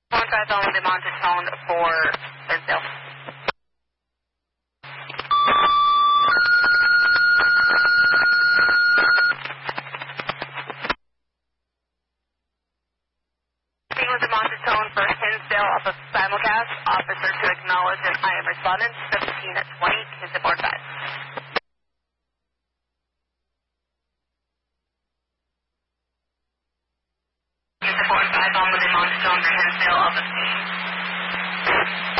Phone drive on the Montezone for Hinsdale. Speaking with the Montezone for Hinsdale off of simulcast. Officer to acknowledge and I am respondent 1720 Kinston Board 5. Kinston Board 5 on with the Montezone for Hinsdale off of